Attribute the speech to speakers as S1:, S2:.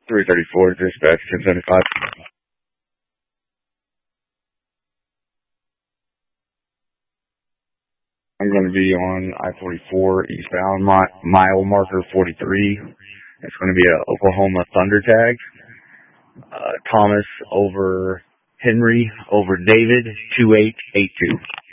S1: 334, dispatch, 1075. I'm going to be on I-44 eastbound, mile marker 43. It's going to be a Oklahoma Thunder tag. Thomas over Henry over David, 2882.